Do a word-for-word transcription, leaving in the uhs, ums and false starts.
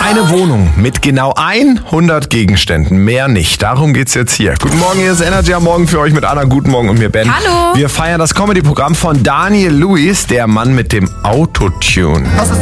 Eine Wohnung mit genau hundert Gegenständen, mehr nicht. Darum geht's jetzt hier. Guten Morgen, hier ist Energy am Morgen für euch mit Anna. Guten Morgen und mir Ben. Hallo. Wir feiern das Comedy-Programm von Daniel Lewis, der Mann mit dem Autotune.